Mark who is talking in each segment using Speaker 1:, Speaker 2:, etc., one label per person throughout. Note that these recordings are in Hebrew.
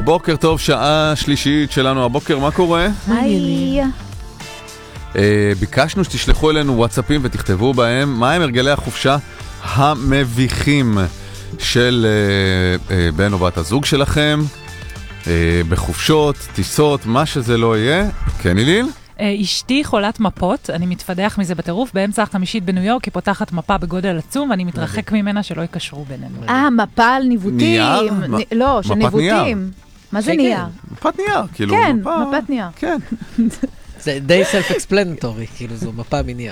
Speaker 1: בוקר טוב, שעה שלישית שלנו הבוקר, מה קורה?
Speaker 2: היי.
Speaker 1: ביקשנו שתשלחו אלינו וואטסאפים ותכתבו בהם מהם הרגלי החופשה המביכים של בן או בת הזוג שלכם, בחופשות, טיסות, מה שזה לא יהיה. כן, איליל?
Speaker 3: אשתי חולת מפות, אני מתפדח מזה בטירוף, באמצע החמישית בניו יורק, היא פותחת מפה בגודל עצום, ואני מתרחק ממנה שלא יקשרו בינינו.
Speaker 2: מפה על ניווטים.
Speaker 1: נייר?
Speaker 2: לא, של ניווטים. מה זה נייר?
Speaker 1: מפת נייר, כאילו.
Speaker 2: כן, מפת נייר.
Speaker 1: כן.
Speaker 4: זה די self-explanatory, כאילו זו מפה מנייר.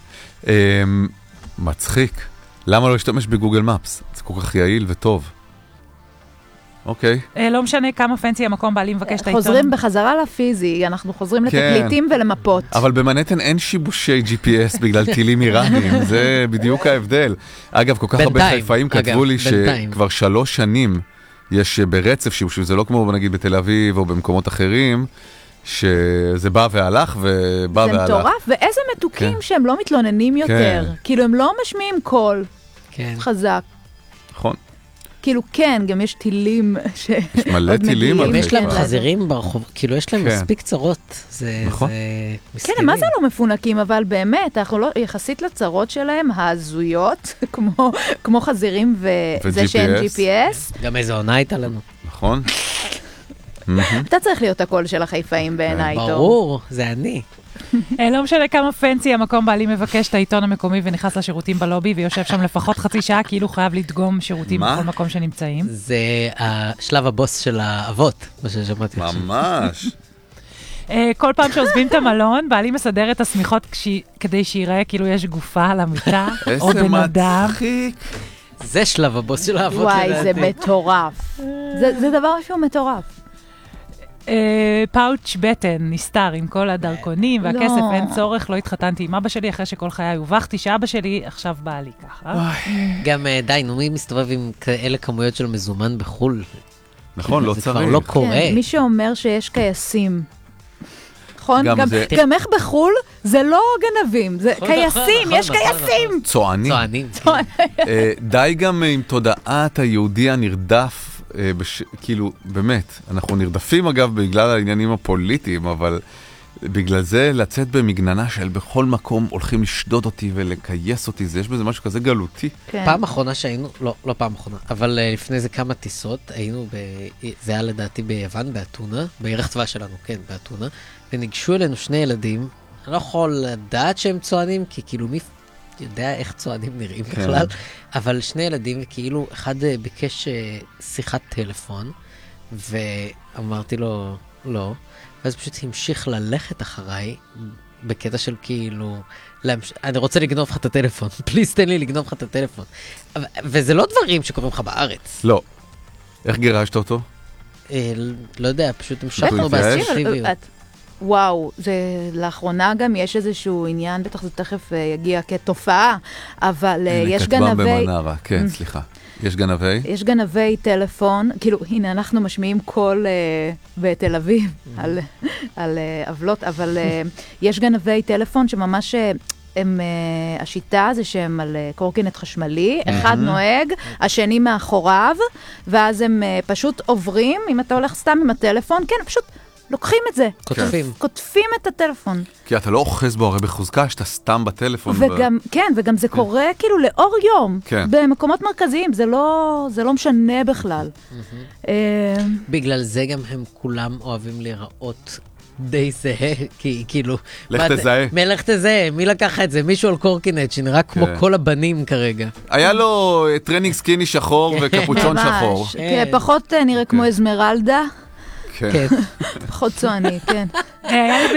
Speaker 1: מצחיק. למה לא להשתמש בגוגל מפס? זה כל כך יעיל וטוב. אוקיי.
Speaker 3: לא משנה כמה פנסי המקום בעלי מבקש את העיתון.
Speaker 2: חוזרים בחזרה לפיזי, אנחנו חוזרים לתקליטים ולמפות.
Speaker 1: אבל במנהטן אין שיבושי GPS בגלל טילים איראנים, זה בדיוק ההבדל. אגב, כל כך הרבה חיפאים כתבו לי שכבר 3 שנים יש ברצף שיבושים, זה לא כמו נגיד בתל אביב או במקומות אחרים, שזה בא והלך ובא והלך.
Speaker 2: זה מטורף, ואיזה מתוקים שהם לא מתלוננים יותר. כאילו הם לא משמיעים קול חזק.
Speaker 1: נכון.
Speaker 2: כאילו כן, גם יש טילים
Speaker 1: יש מלא טילים.
Speaker 4: יש להם חזירים ברחוב, כאילו יש להם מספיק צרות.
Speaker 1: נכון.
Speaker 2: כן, מה זה לא מפונקים, אבל באמת, אנחנו לא, יחסית לצרות שלהם, ההזויות, כמו חזירים וזה שאין GPS.
Speaker 4: גם איזו עונה הייתה לנו.
Speaker 1: נכון.
Speaker 2: אתה צריך להיות הקול של החיפאים בעיניי.
Speaker 4: ברור, זה אני.
Speaker 3: לא משנה כמה פנסי המקום בעלי מבקש את העיתון המקומי ונכנס לשירותים בלובי ויושב שם לפחות חצי שעה, כאילו חייב לדגום שירותים בכל מקום שנמצאים.
Speaker 4: זה השלב הבוס של האבות, מה ששמעתי.
Speaker 1: ממש.
Speaker 3: כל פעם שעוזבים את המלון, בעלי מסדר את הסמיכות כדי שיראה כאילו יש גופה על המיטה, או בן אדם.
Speaker 1: איזה מצחיק.
Speaker 4: זה שלב הבוס של האבות.
Speaker 2: וואי, זה מטורף. זה דבר שהוא מטורף.
Speaker 3: פאוץ' בטן, נסתר עם כל הדרכונים והכסף, אין צורך, לא התחתנתי עם אבא שלי אחרי שכל חיי הובכתי שאבא שלי עכשיו בא לי ככה.
Speaker 4: גם די, מי מסתובב עם כאלה כמויות של מזומן בחול?
Speaker 1: נכון, לא צריך.
Speaker 4: זה כבר לא קורה.
Speaker 2: מי שאומר שיש קייסים. נכון? גם איך בחול זה לא גנבים, זה קייסים, יש קייסים.
Speaker 1: צוענים. די גם עם תודעת היהודי הנרדף, כאילו, באמת, אנחנו נרדפים אגב בגלל העניינים הפוליטיים, אבל בגלל זה לצאת במגננה של בכל מקום הולכים לשדוד אותי ולקייס אותי, יש בזה משהו כזה גלותי.
Speaker 4: פעם אחרונה שהיינו, לא פעם אחרונה, אבל לפני זה כמה טיסות, היינו, זה היה לדעתי ביוון, באתונה, בירח צבא שלנו, כן, באתונה, וניגשו אלינו 2 ילדים, אני לא יכול לדעת שהם צוענים, כי כאילו מי יודע איך צוענים נראים בכלל, אבל 2 ילדים, וכאילו אחד ביקש שיחת טלפון, ואמרתי לו לא, ואז פשוט המשיך ללכת אחריי, בקטע של כאילו, אני רוצה לגנוב לך את הטלפון, פליז תן לי לגנוב לך את הטלפון. וזה לא דברים שקוראים לך בארץ.
Speaker 1: לא. איך גירשת אותו?
Speaker 4: לא יודע, פשוט המשכנו באסרטיביות.
Speaker 2: וואו, זה לאחרונה גם יש איזשהו עניין, בטח זה תכף יגיע כתופעה, אבל יש גנבי...
Speaker 1: כתבם במנרה, כן, סליחה. יש גנבי?
Speaker 2: יש גנבי טלפון, כאילו, הנה, אנחנו משמיעים קול בתל אביב על עבלות, אבל יש גנבי טלפון שממש... השיטה זה שהם על קורקינט חשמלי, אחד נוהג, השני מאחוריו, ואז הם פשוט עוברים, אם אתה הולך סתם עם הטלפון, כן, פשוט לוקחים את זה. כותפים את הטלפון.
Speaker 1: כי אתה לא אוחז בו הרי בחוזקה, שאתה סתם בטלפון.
Speaker 2: כן, וגם זה קורה כאילו לאור יום, במקומות מרכזיים, זה לא משנה בכלל.
Speaker 4: בגלל זה גם הם כולם אוהבים להיראות די זהה, כי כאילו...
Speaker 1: לך תזהה.
Speaker 4: לך תזהה, מי לקח את זה? מישהו על קורקינט, שנראה כמו כל הבנים כרגע.
Speaker 1: היה לו טרנינג סקיני שחור וקפוצ'ון שחור.
Speaker 2: פחות נראה כמו אזמרלדה.
Speaker 1: כן.
Speaker 2: פחות צועני, כן.
Speaker 3: היה לי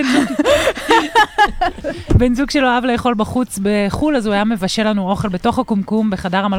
Speaker 3: בן זוג שלו אהב לאכול בחוץ בחול, אז הוא היה מבשל לנו אוכל בתוך הקומקום בחדר המלון.